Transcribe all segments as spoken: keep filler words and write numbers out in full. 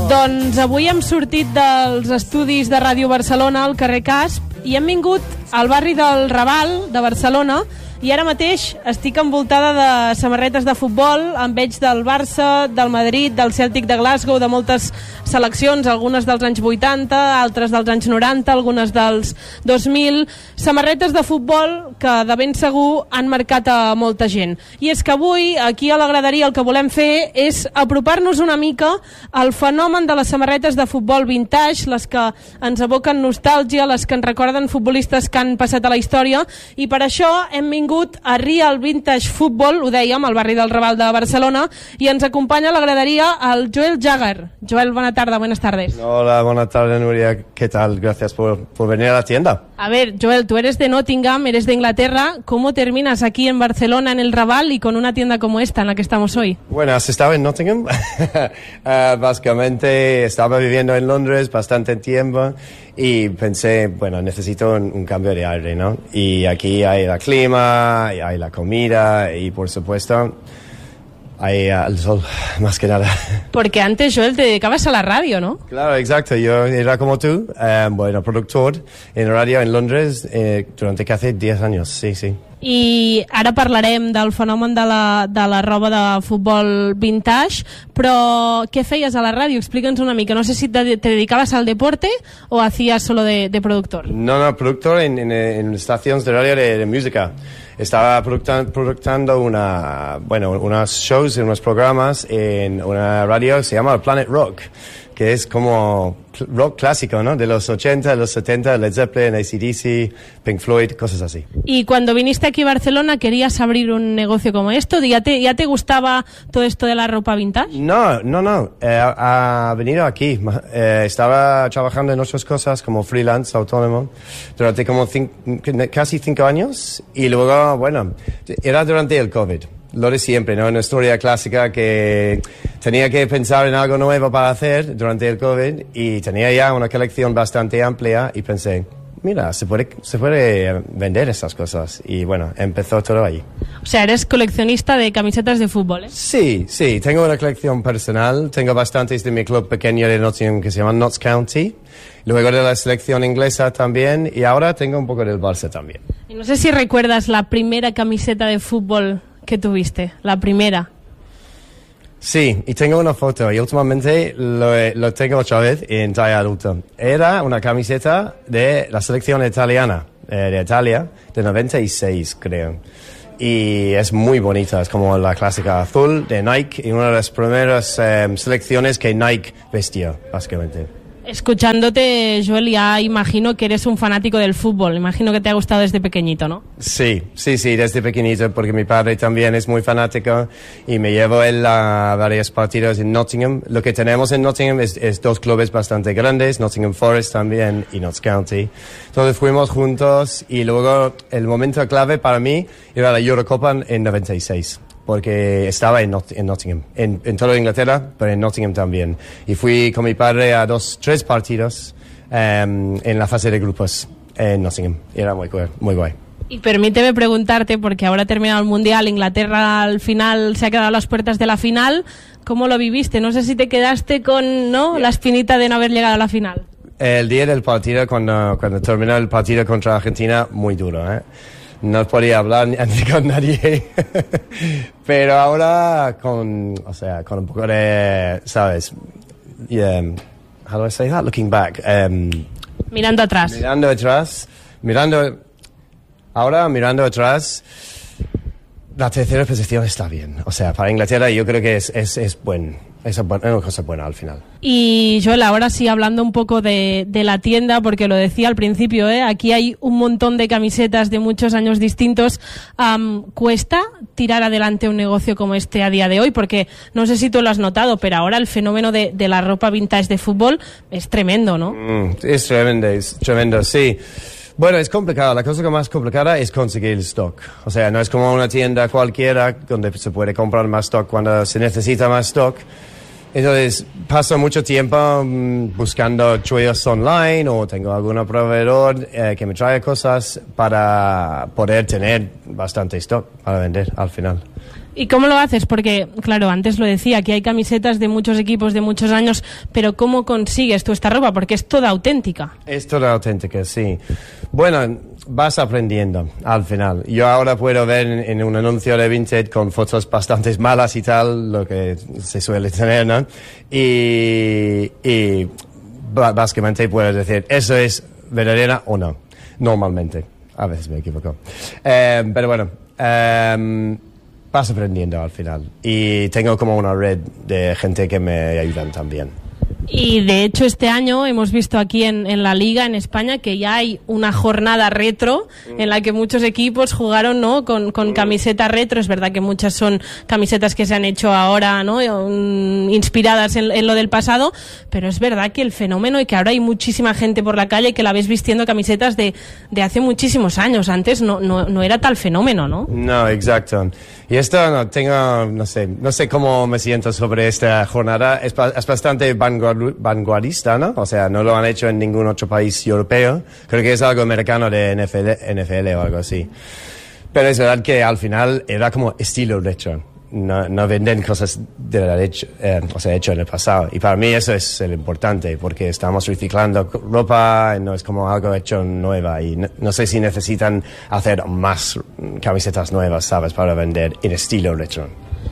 Doncs avui hem sortit dels estudis de Ràdio Barcelona al carrer Casp i hem vingut al barri del Raval de Barcelona i ara mateix estic envoltada de samarretes de futbol, en veig del Barça, del Madrid, del Celtic de Glasgow, de moltes seleccions, algunes dels anys vuitanta, altres dels anys noranta, algunes dels dos mil, samarretes de futbol que de ben segur han marcat a molta gent. I és que avui, aquí a la graderia, el que volem fer és apropar-nos una mica al fenomen de les samarretes de futbol vintage, les que ens evoquen nostàlgia, les que ens recorden futbolistes que han passat a la història, i per això hem vingut a Real Vintage Football, ho dèiem, al barri del Raval de Barcelona, i ens acompanya a la graderia el Joel Jagger. Joel, buena tarde, buenas tardes. Hola, buenas tardes, Nuria. ¿Qué tal? Gracias por, por venir a la tienda. A ver, Joel, tú eres de Nottingham, eres de Inglaterra. ¿Cómo terminas aquí en Barcelona, en el Raval, y con una tienda como esta en la que estamos hoy? Bueno, ¿has estado en Nottingham? uh, básicamente estaba viviendo en Londres bastante tiempo y pensé, bueno, necesito un, un cambio de aire, ¿no? Y aquí hay el clima, y hay la comida y, por supuesto, hay uh, el sol, más que nada. Porque antes, Joel, te dedicabas a la radio, ¿no? Claro, exacto. Yo era como tú, um, bueno, productor en radio en Londres eh, durante casi diez años, sí, sí. I ara parlarem del fenomen de la, de la roba de futbol vintage, però què feies a la ràdio? Explica'ns una mica. No sé si te, te dedicabas al deporte o hacías solo de, de productor. No, no, productor en, en, en estaciones de radio de, de música. Estaba productando una, bueno, unos shows, unos programas en una radio que se llama Planet Rock, que es como rock clásico, ¿no? De los ochenta, de los setenta, Led Zeppelin, A C D C, Pink Floyd, cosas así. Y cuando viniste aquí a Barcelona, ¿querías abrir un negocio como esto? ¿Ya te, ya te gustaba todo esto de la ropa vintage? No, no, no. Eh, ha, ha venido aquí. Eh, estaba trabajando en otras cosas como freelance, autónomo, durante como cinco, casi cinco años. Y luego, bueno, era durante el COVID. Lo de siempre, ¿no? Una historia clásica que tenía que pensar en algo nuevo para hacer durante el COVID y tenía ya una colección bastante amplia y pensé, mira, se puede, se puede vender esas cosas. Y bueno, empezó todo ahí. O sea, eres coleccionista de camisetas de fútbol, ¿eh? Sí, sí, tengo una colección personal, tengo bastantes de mi club pequeño de Nottingham que se llama Notts County, luego de la selección inglesa también y ahora tengo un poco del Barça también. Y no sé si recuerdas la primera camiseta de fútbol que tuviste, la primera. Sí, y tengo una foto y últimamente lo, lo tengo otra vez en talla adulta. Era una camiseta de la selección italiana, eh, de Italia, de noventa y seis, creo. Y es muy bonita, es como la clásica azul de Nike y una de las primeras eh, selecciones que Nike vestía, básicamente. Escuchándote, Joel, ya imagino que eres un fanático del fútbol. Imagino que te ha gustado desde pequeñito, ¿no? Sí, sí, sí, desde pequeñito, porque mi padre también es muy fanático y me llevo él a varios partidos en Nottingham. Lo que tenemos en Nottingham es, es dos clubes bastante grandes, Nottingham Forest también y Notts County. Entonces fuimos juntos y luego el momento clave para mí era la Eurocopa en noventa y seis. Porque estaba en, Not- en Nottingham, en, en toda Inglaterra, pero en Nottingham también. Y fui con mi padre a dos, tres partidos um, en la fase de grupos en Nottingham. Y era muy, muy guay. Y permíteme preguntarte, porque ahora ha terminado el Mundial, Inglaterra al final se ha quedado a las puertas de la final, ¿cómo lo viviste? No sé si te quedaste con, ¿no?, yeah, la espinita de no haber llegado a la final. El día del partido, cuando, cuando terminó el partido contra Argentina, muy duro, ¿eh? No podía hablar ni con nadie. Pero ahora con, o sea, con un poco de, ¿sabes? Yeah, how do I say that? Looking back. Um, mirando atrás. Mirando atrás. Mirando, ahora mirando atrás, la tercera posición está bien. O sea, para Inglaterra yo creo que es, es, es buen. Es una cosa buena al final. Y Joel, ahora sí, hablando un poco de, de la tienda, porque lo decía al principio, ¿eh? Aquí hay un montón de camisetas de muchos años distintos. Um, ¿Cuesta tirar adelante un negocio como este a día de hoy? Porque no sé si tú lo has notado, pero ahora el fenómeno de, de la ropa vintage de fútbol es tremendo, ¿no? Mm, es tremendo, es tremendo, sí. Bueno, es complicado. La cosa más complicada es conseguir el stock. O sea, no es como una tienda cualquiera donde se puede comprar más stock cuando se necesita más stock. Entonces, paso mucho tiempo um, buscando chollos online o tengo algún proveedor eh, que me trae cosas para poder tener bastante stock para vender al final. ¿Y cómo lo haces? Porque, claro, antes lo decía, que hay camisetas de muchos equipos de muchos años, pero ¿cómo consigues tú esta ropa? Porque es toda auténtica. Es toda auténtica, sí. Bueno, vas aprendiendo al final. Yo ahora puedo ver en, en un anuncio de Vinted con fotos bastante malas y tal, lo que se suele tener, ¿no? Y, y básicamente puedo decir, ¿eso es verdadera o no? Normalmente. A veces me equivoco. Eh, pero bueno... Eh, vas aprendiendo al final y tengo como una red de gente que me ayudan también. Y de hecho este año hemos visto aquí en, en la Liga, en España, que ya hay una jornada retro mm. en la que muchos equipos jugaron, ¿no?, con, con mm. camiseta retro. Es verdad que muchas son camisetas que se han hecho ahora, ¿no?, inspiradas en, en lo del pasado, pero es verdad que el fenómeno y que ahora hay muchísima gente por la calle que la ves vistiendo camisetas de, de hace muchísimos años. Antes no, no, no era tal fenómeno, ¿no? No, exacto. Y esto no tengo, no sé, no sé cómo me siento sobre esta jornada. Es, es bastante vanguard vanguardista, ¿no? O sea, no lo han hecho en ningún otro país europeo. Creo que es algo americano de N F L, N F L o algo así. Pero es verdad que al final era como estilo retro. No, no venden cosas de la hecho, eh, o sea, hecho en el pasado. Y para mí eso es lo importante, porque estamos reciclando ropa, no es como algo hecho nueva. Y no, no sé si necesitan hacer más camisetas nuevas, ¿sabes?, para vender en estilo retro.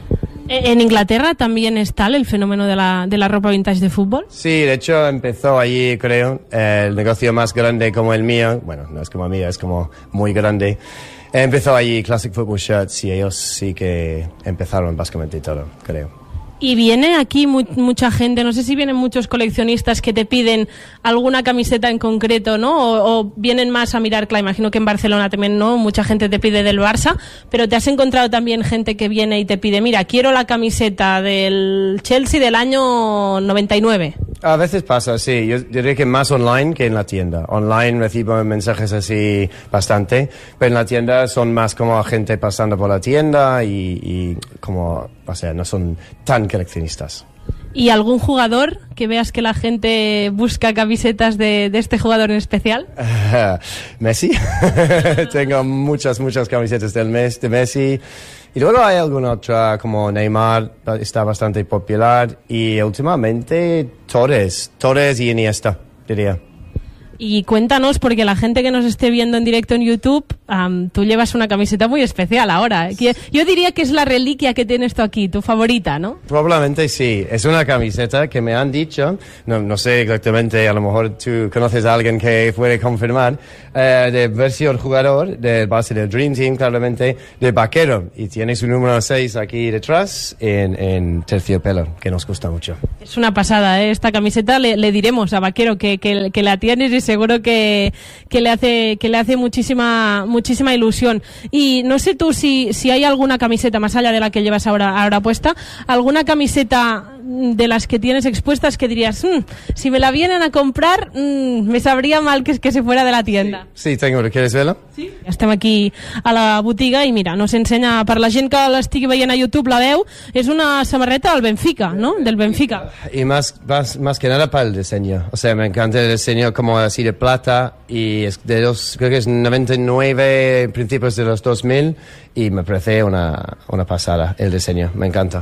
¿En Inglaterra también está el fenómeno de la, de la ropa vintage de fútbol? Sí, de hecho empezó allí, creo, eh, el negocio más grande como el mío, bueno, no es como el mío, es como muy grande, empezó allí Classic Football Shirts y ellos sí que empezaron básicamente todo, creo. Y viene aquí mu mucha gente, no sé si vienen muchos coleccionistas que te piden alguna camiseta en concreto, ¿no? O, o vienen más a mirar, claro, imagino que en Barcelona también, ¿no?, mucha gente te pide del Barça, pero te has encontrado también gente que viene y te pide, mira, quiero la camiseta del Chelsea del año noventa y nueve. A veces pasa, sí. Yo diría que más online que en la tienda. Online recibo mensajes así bastante, pero en la tienda son más como gente pasando por la tienda y, y como, o sea, no son tan coleccionistas. ¿Y algún jugador que veas que la gente busca camisetas de, de este jugador en especial? Uh, Messi. Tengo muchas, muchas camisetas del mes, de Messi. Y luego hay alguna otra, como Neymar, está bastante popular. Y últimamente Torres, Torres y Iniesta, diría. Y cuéntanos, porque la gente que nos esté viendo en directo en YouTube, um, tú llevas una camiseta muy especial ahora. Yo diría que es la reliquia que tienes tú aquí, tu favorita, ¿no? Probablemente sí. Es una camiseta que me han dicho, no, no sé exactamente, a lo mejor tú conoces a alguien que puede confirmar, eh, de versión jugador, de base del Dream Team, claramente, de vaquero. Y tiene su número seis aquí detrás, en, en terciopelo, que nos gusta mucho. Es una pasada, ¿eh? Esta camiseta le, le diremos a Vaquero que, que, que la tienes y seguro que, que le hace que le hace muchísima muchísima ilusión. Y no sé tú si, si hay alguna camiseta, más allá de la que llevas ahora, ahora puesta, alguna camiseta de las que tienes expuestas que dirías, mmm, si me la vienen a comprar, mmm, me sabría mal que, que se fuera de la tienda. Sí, sí, tengo. ¿Quieres verla? Sí. Estem aquí a la botiga i mira, nos ensenya, per la gent que l'estigui veient a YouTube la veu, és una samarreta del Benfica, ¿no? Del Benfica. Y más, más, más que nada para el diseño. O sea, me encanta el diseño como así de plata y es de los, creo que es noventa y nueve, principios de los dos mil y me parece una, una pasada el diseño. Me encanta.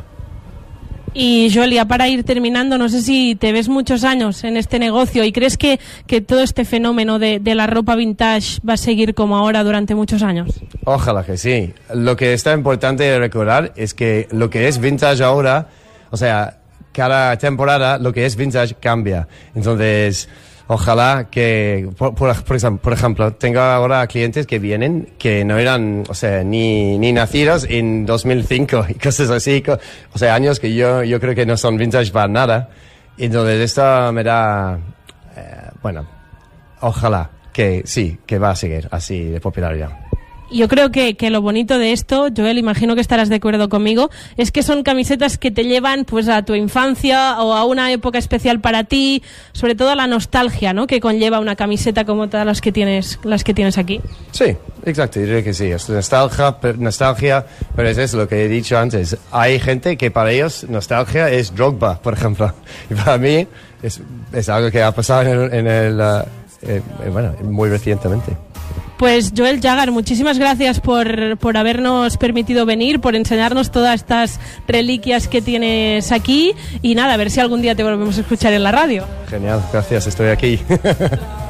Y Joel, ya para ir terminando, no sé si te ves muchos años en este negocio y crees que, que todo este fenómeno de, de la ropa vintage va a seguir como ahora durante muchos años. Ojalá que sí. Lo que está importante recordar es que lo que es vintage ahora, o sea, cada temporada lo que es vintage cambia. Entonces, ojalá que, por, por, por, ejemplo, por ejemplo, tengo ahora clientes que vienen que no eran, o sea, ni, ni nacidos en dos mil cinco y cosas así, o sea, años que yo, yo creo que no son vintage para nada. Entonces esto me da, eh, bueno, ojalá que sí, que va a seguir así de popularidad. Yo creo que, que lo bonito de esto, Joel, imagino que estarás de acuerdo conmigo, es que son camisetas que te llevan pues a tu infancia o a una época especial para ti, sobre todo a la nostalgia, ¿no?, que conlleva una camiseta como todas las que tienes, las que tienes aquí. Sí, exacto, diría que sí, es nostalgia, pero, nostalgia, pero es eso lo que he dicho antes. Hay gente que para ellos nostalgia es Drogba, por ejemplo, y para mí es, es algo que ha pasado en, en el, uh, eh, bueno, muy recientemente. Pues Joel Jaggar, muchísimas gracias por, por habernos permitido venir, por enseñarnos todas estas reliquias que tienes aquí y nada, a ver si algún día te volvemos a escuchar en la radio. Genial, gracias, estoy aquí.